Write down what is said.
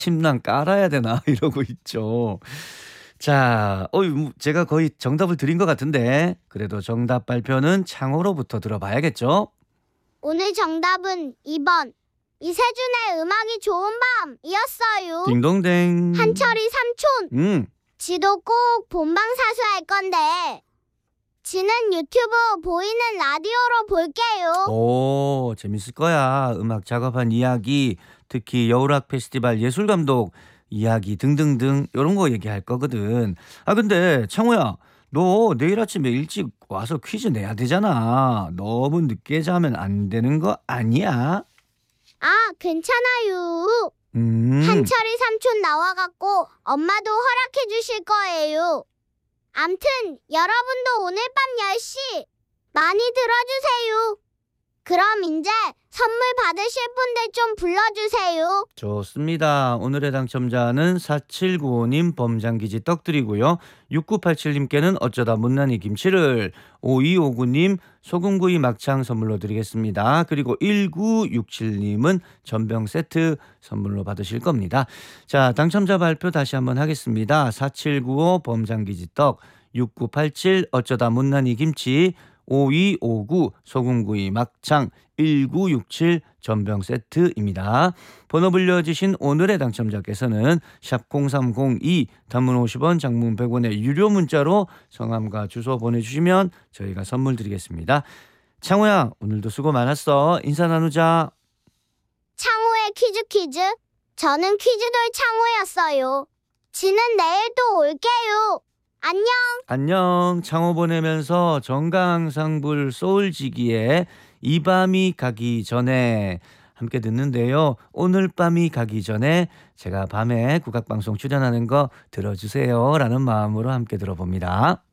침낭 깔아야 되나 이러고 있죠. 자, 제가 거의 정답을 드린 것 같은데 그래도 정답 발표는 창호로부터 들어봐야겠죠? 오늘 정답은 2번. 이세준의 음악이 좋은 밤이었어요. 딩동댕. 한철이 삼촌, 음, 지도 꼭 본방사수할 건데 지는 유튜브 보이는 라디오로 볼게요. 오, 재밌을 거야. 음악 작업한 이야기, 특히 여우락 페스티벌 예술감독 이야기 등등등 이런 거 얘기할 거거든. 아, 근데 창호야, 너 내일 아침에 일찍 와서 퀴즈 내야 되잖아. 너무 늦게 자면 안 되는 거 아니야? 아, 괜찮아요. 음, 한철이 삼촌 나와갖고 엄마도 허락해 주실 거예요. 암튼 여러분도 오늘 밤 10시 많이 들어주세요. 그럼 이제 선물 받으실 분들 좀 불러주세요. 좋습니다. 오늘의 당첨자는 4795님 범장기지 떡 드리고요. 6987님께는 어쩌다 못난이 김치를, 5259님 소금구이 막창 선물로 드리겠습니다. 그리고 1967님은 전병 세트 선물로 받으실 겁니다. 자, 당첨자 발표 다시 한번 하겠습니다. 4795 범장기지 떡, 6987 어쩌다 못난이 김치, 5259 소금구이 막창, 1967 전병 세트입니다. 번호 불려주신 오늘의 당첨자께서는 샵0302 단문 50원 장문 100원의 유료 문자로 성함과 주소 보내주시면 저희가 선물 드리겠습니다. 창호야, 오늘도 수고 많았어. 인사 나누자. 창호의 퀴즈. 저는 퀴즈돌 창호였어요. 지는 내일 또 올게요. 안녕. 안녕. 창호 보내면서 정강상불 소울지기의 이 밤이 가기 전에 함께 듣는데요. 오늘 밤이 가기 전에 제가 밤에 국악방송 출연하는 거 들어주세요 라는 마음으로 함께 들어봅니다.